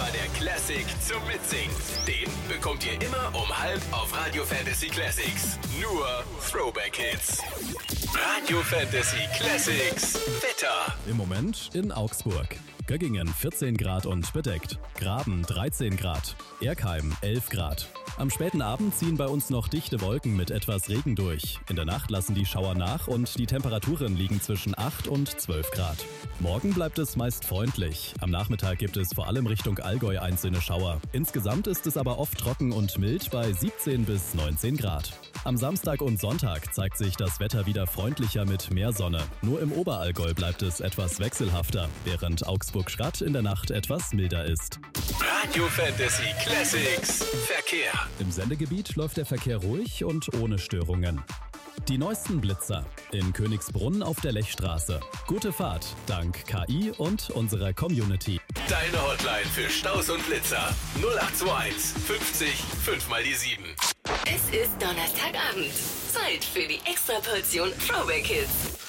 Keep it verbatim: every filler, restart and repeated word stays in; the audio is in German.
der Classic zum Mitsingen. Den bekommt ihr immer um halb auf Radio Fantasy Classics. Nur Throwback-Hits. Radio Fantasy Classics Wetter. Im Moment in Augsburg. Göggingen vierzehn Grad und bedeckt. Graben dreizehn Grad. Erkheim elf Grad. Am späten Abend ziehen bei uns noch dichte Wolken mit etwas Regen durch. In der Nacht lassen die Schauer nach und die Temperaturen liegen zwischen acht und zwölf Grad. Morgen bleibt es meist freundlich. Am Nachmittag gibt es vor allem Richtung Allgäu einzelne Schauer. Insgesamt ist es aber oft trocken und mild bei siebzehn bis neunzehn Grad. Am Samstag und Sonntag zeigt sich das Wetter wieder freundlicher mit mehr Sonne. Nur im Oberallgäu bleibt es etwas wechselhafter, während Augsburg-Schratt in der Nacht etwas milder ist. Radio Fantasy Classics Verkehr. Im Sendegebiet läuft der Verkehr ruhig und ohne Störungen. Die neuesten Blitzer in Königsbrunn auf der Lechstraße. Gute Fahrt dank K I und unserer Community. Deine Hotline für Staus und Blitzer null acht zwei eins fünfzig fünf mal die sieben. Es ist Donnerstagabend. Zeit für die Extraportion Throwback Hits.